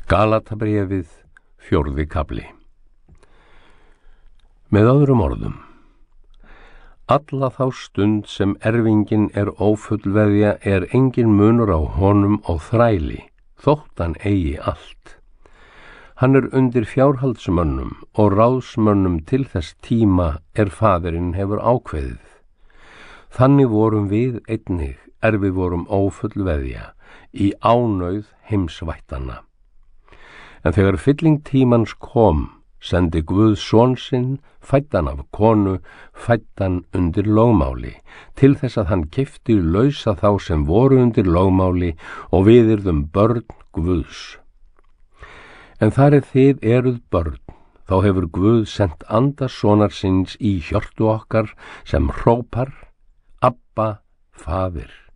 Galatabréfið, 4. kafli. Með öðrum orðum, alla þá stund sem erfinginn ófullveðja engin munur á honum og þræli, þótt hann eigi allt. Hann undir fjárhaldsmönnum og ráðsmönnum til þess tíma faðirinn hefur ákveðið. Þannig vorum við einnig við vorum ófullveðja í ánauð heimsvættanna. En þegar fylling tímans kom, sendi Guð son sinn, fæddan af konu, fæddan undir lögmáli, til þess að hann keypti lausa þá sem voru undir lögmáli og við yrðum börn Guðs. En þar þið eruð börn, þá hefur Guð sent anda sonar síns í hjörtu okkar sem hrópar, Abba, Faðir.